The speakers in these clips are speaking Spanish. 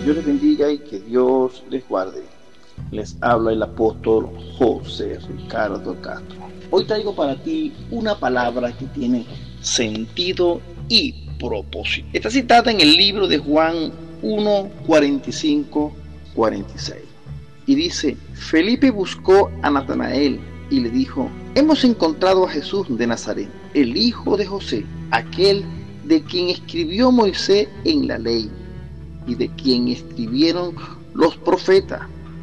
Dios les bendiga y que Dios les guarde. Les habla el apóstol José Ricardo Castro. Hoy traigo para ti una palabra que tiene sentido y propósito. Está citada en el libro de Juan 1:45-46. Y dice: Felipe buscó a Natanael y le dijo: hemos encontrado a Jesús de Nazaret, el hijo de José, aquel de quien escribió Moisés en la ley y de quien escribieron los profetas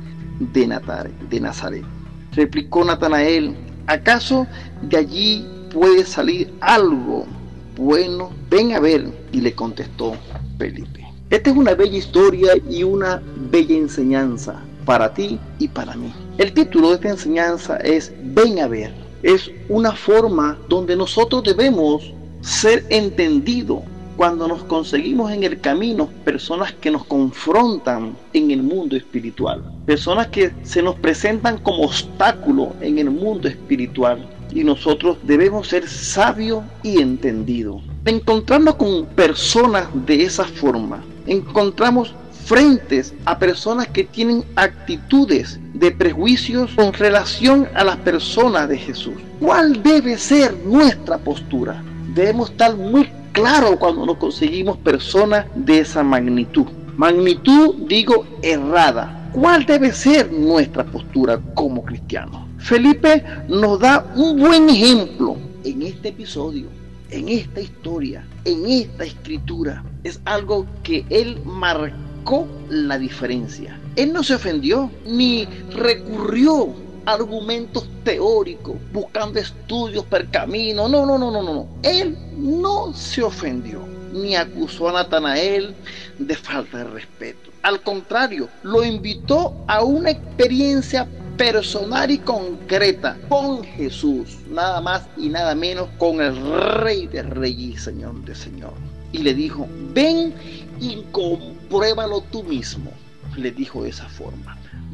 de Nazaret. Replicó Natanael: ¿acaso de allí puede salir algo bueno? Ven a ver. Y le contestó Felipe. Esta es una bella historia y una bella enseñanza para ti y para mí. El título de esta enseñanza es Ven a ver. Es una forma donde nosotros debemos ser entendidos cuando nos conseguimos en el camino personas que nos confrontan en el mundo espiritual, personas que se nos presentan como obstáculos en el mundo espiritual, y nosotros debemos ser sabios y entendidos. Encontrarnos con personas de esa forma, encontramos frentes a personas que tienen actitudes de prejuicios con relación a las personas de Jesús. ¿Cuál debe ser nuestra postura? Debemos estar muy claro cuando nos conseguimos personas de esa magnitud. Magnitud, digo, errada. ¿Cuál debe ser nuestra postura como cristianos? Felipe nos da un buen ejemplo en este episodio, en esta historia, en esta escritura. Es algo que él marcó la diferencia. Él no se ofendió ni recurrió a argumentos teóricos, buscando estudios percaminos. No. Él no se ofendió ni acusó a Natanael de falta de respeto. Al contrario, lo invitó a una experiencia personal y concreta con Jesús, nada más y nada menos con el Rey de Reyes y Señor de Señor. Y le dijo: ven y compruébalo tú mismo. Le dijo de esa forma: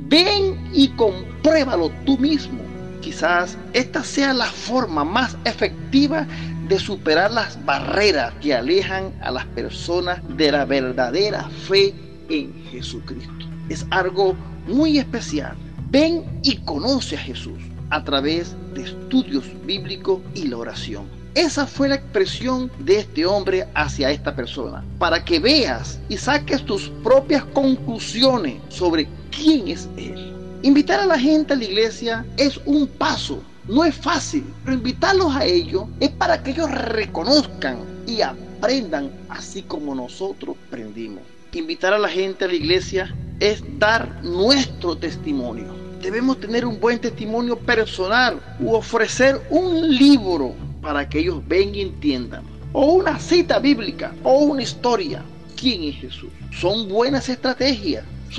ven y compruébalo tú mismo. Quizás esta sea la forma más efectiva de superar las barreras que alejan a las personas de la verdadera fe en Jesucristo. Es algo muy especial. Ven y conoce a Jesús a través de estudios bíblicos y la oración. Esa fue la expresión de este hombre hacia esta persona, para que veas y saques tus propias conclusiones sobre quién es Él. Invitar a la gente a la iglesia es un paso, no es fácil, pero invitarlos a ellos es para que ellos reconozcan y aprendan así como nosotros aprendimos. Invitar a la gente a la iglesia es dar nuestro testimonio. Debemos tener un buen testimonio personal u ofrecer un libro para que ellos ven y entiendan, o una cita bíblica o una historia. ¿Quién es Jesús? Son buenas estrategias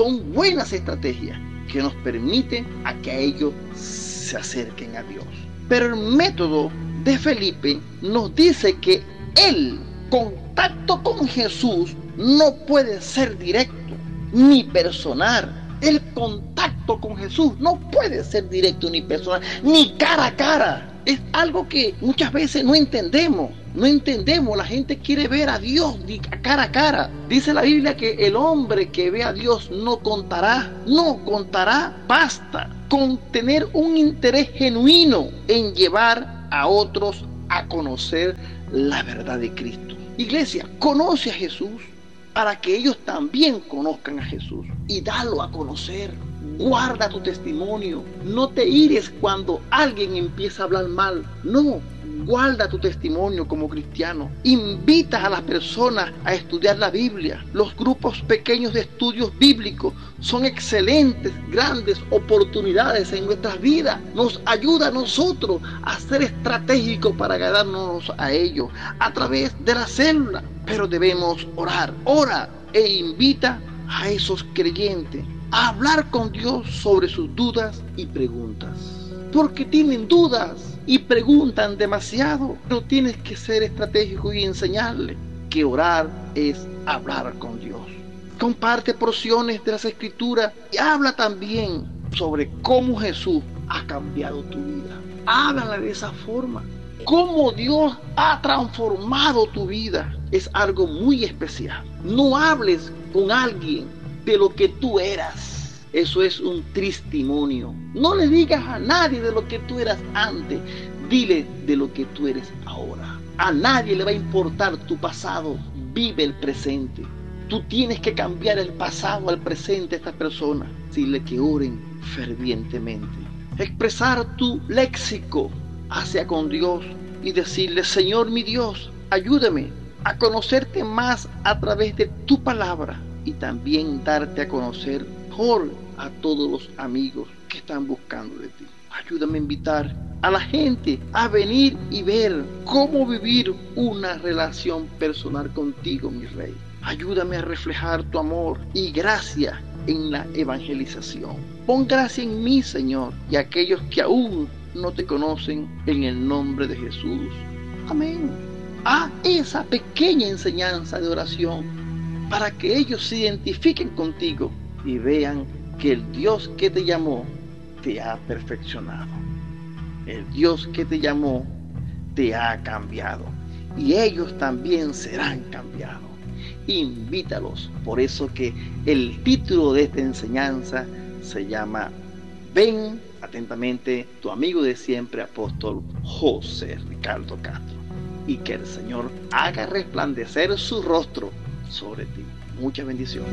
que nos permiten a que ellos se acerquen a Dios. Pero el método de Felipe nos dice que el contacto con Jesús no puede ser directo ni personal. El contacto con Jesús no puede ser directo ni personal, ni cara a cara. Es algo que muchas veces no entendemos. La gente quiere ver a Dios cara a cara. Dice la Biblia que el hombre que ve a Dios no contará. Basta con tener un interés genuino en llevar a otros a conocer la verdad de Cristo. Iglesia, conoce a Jesús para que ellos también conozcan a Jesús y dalo a conocer. Guarda tu testimonio. No te ires cuando alguien empieza a hablar mal. No, guarda tu testimonio como cristiano. Invitas a las personas a estudiar la Biblia. Los grupos pequeños de estudios bíblicos son excelentes, grandes oportunidades en nuestras vidas. Nos ayuda a nosotros a ser estratégicos para ganarnos a ellos a través de la célula. Pero debemos orar. Ora e invita a esos creyentes a hablar con Dios sobre sus dudas y preguntas. Porque tienen dudas y preguntan demasiado. Pero tienes que ser estratégico y enseñarles que orar es hablar con Dios. Comparte porciones de las Escrituras y habla también sobre cómo Jesús ha cambiado tu vida. Háblale de esa forma. Cómo Dios ha transformado tu vida. Es algo muy especial. No hables con alguien de lo que tú eras. Eso es un testimonio. No le digas a nadie de lo que tú eras antes. Dile de lo que tú eres ahora. A nadie le va a importar tu pasado. Vive el presente. Tú tienes que cambiar el pasado al presente a esta persona. Dile que oren fervientemente. Expresar tu léxico hacia con Dios y decirle: Señor mi Dios, ayúdame a conocerte más a través de tu palabra y también darte a conocer mejor a todos los amigos que están buscando de ti. Ayúdame a invitar a la gente a venir y ver cómo vivir una relación personal contigo, mi Rey. Ayúdame a reflejar tu amor y gracia en la evangelización. Pon gracia en mí, Señor, y aquellos que aún no te conocen, en el nombre de Jesús. Amén. Haz esa pequeña enseñanza de oración para que ellos se identifiquen contigo y vean que el Dios que te llamó te ha perfeccionado. El Dios que te llamó te ha cambiado y ellos también serán cambiados. Invítalos. Por eso que el título de esta enseñanza se llama Ven. Atentamente, tu amigo de siempre, apóstol José Ricardo Castro. Y que el Señor haga resplandecer su rostro sobre ti. Muchas bendiciones.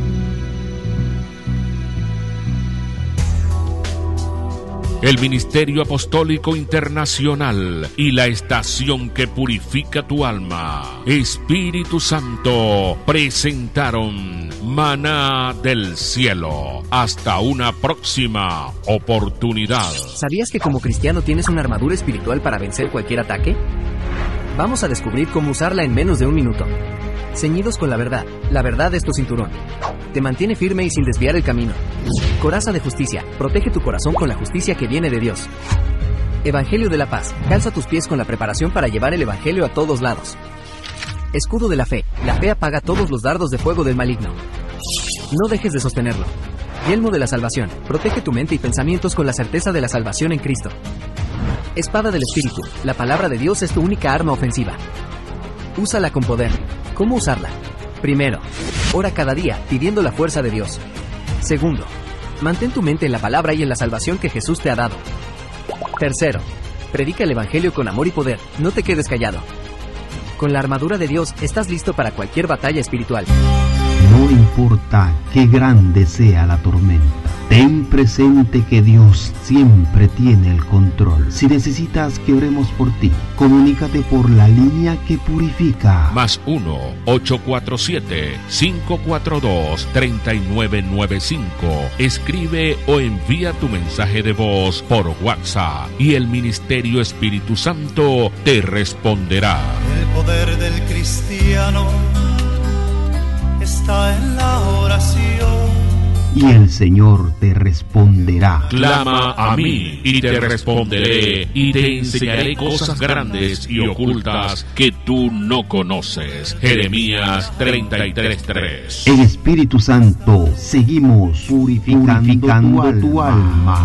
El Ministerio Apostólico Internacional y la estación que purifica tu alma, Espíritu Santo, presentaron Maná del Cielo. Hasta una próxima oportunidad. ¿Sabías que como cristiano tienes una armadura espiritual para vencer cualquier ataque? Vamos a descubrir cómo usarla en menos de un minuto. Ceñidos con la verdad es tu cinturón. Te mantiene firme y sin desviar el camino. Coraza de justicia, protege tu corazón con la justicia que viene de Dios. Evangelio de la paz, calza tus pies con la preparación para llevar el evangelio a todos lados. Escudo de la fe apaga todos los dardos de fuego del maligno. No dejes de sostenerlo. Yelmo de la salvación, protege tu mente y pensamientos con la certeza de la salvación en Cristo. Espada del Espíritu, la palabra de Dios es tu única arma ofensiva. Úsala con poder. ¿Cómo usarla? Primero, ora cada día pidiendo la fuerza de Dios. Segundo, mantén tu mente en la palabra y en la salvación que Jesús te ha dado. Tercero, predica el evangelio con amor y poder. No te quedes callado. Con la armadura de Dios estás listo para cualquier batalla espiritual. No importa qué grande sea la tormenta, ten presente que Dios siempre tiene el control. Si necesitas que oremos por ti, comunícate por la línea que purifica. Más 1-847-542-3995. Escribe o envía tu mensaje de voz por WhatsApp y el Ministerio Espíritu Santo te responderá. El poder del cristiano está en la oración. Y el Señor te responderá. Clama a mí y te responderé y te enseñaré cosas grandes y ocultas que tú no conoces. Jeremías 33:3. En Espíritu Santo seguimos purificando tu alma.